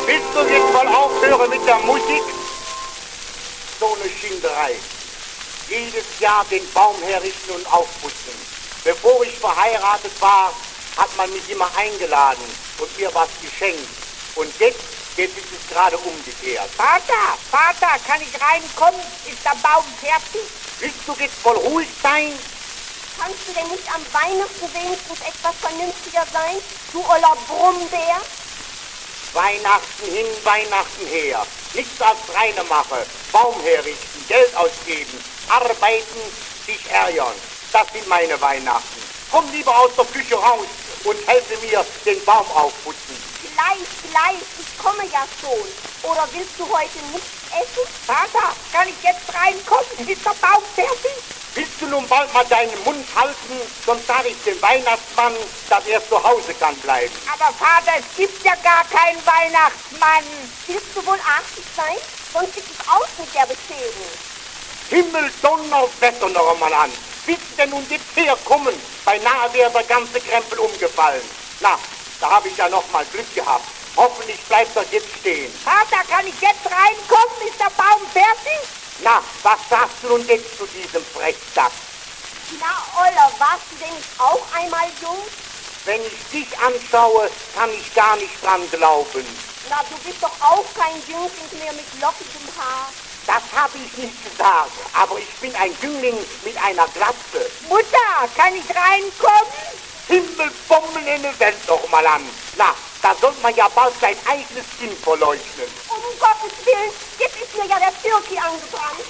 Willst du jetzt mal aufhören mit der Musik? So eine Schinderei. Jedes Jahr den Baum herrichten und aufputzen. Bevor ich verheiratet war, hat man mich immer eingeladen und mir was geschenkt. Und jetzt ist es gerade umgekehrt. Vater, kann ich reinkommen? Ist der Baum fertig? Willst du jetzt wohl ruhig sein? Kannst du denn nicht am Weihnachten wenigstens etwas vernünftiger sein, du oller Brummbär? Weihnachten hin, Weihnachten her. Nichts als reine Mache. Baum herrichten, Geld ausgeben, arbeiten, sich ärgern. Das sind meine Weihnachten. Komm lieber aus der Küche raus und helfe mir den Baum aufputzen. Gleich, ich komme ja schon. Oder willst du heute nichts essen? Vater, kann ich jetzt reinkommen? Ist der Baum fertig? Willst du nun bald mal deinen Mund halten, sonst sage ich dem Weihnachtsmann, dass er zu Hause kann bleiben. Aber Vater, es gibt ja gar keinen Weihnachtsmann. Willst du wohl artig sein? Sonst sieht es aus mit der Bescherung. Himmel, Donner, Wetter noch einmal an. Willst du denn nun jetzt herkommen? Beinahe wäre der ganze Krempel umgefallen. Na, da habe ich ja noch mal Glück gehabt. Hoffentlich bleibt er jetzt stehen. Vater, kann ich jetzt reinkommen? Ist der Baum fertig? Na, was sagst du nun jetzt zu diesem Frechsack? Na, Oller, warst du denn nicht auch einmal jung? Wenn ich dich anschaue, kann ich gar nicht dran glauben. Na, du bist doch auch kein Jüngling mehr mit lockigem Haar. Das habe ich nicht gesagt, aber ich bin ein Jüngling mit einer Glatze. Mutter, kann ich reinkommen? Himmelbommel in der Welt doch mal an. Na, da sollte man ja bald sein eigenes Kind verleugnen. Um Gottes Willen, jetzt ist mir ja der Türki angebrannt.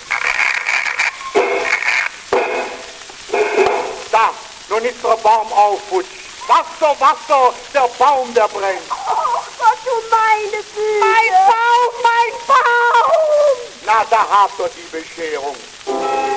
Da, nun ist der Baum aufputzt. Wasser, der Baum, der brennt. Oh Gott, du meine Güte. Mein Baum! Na, da habt ihr die Bescherung.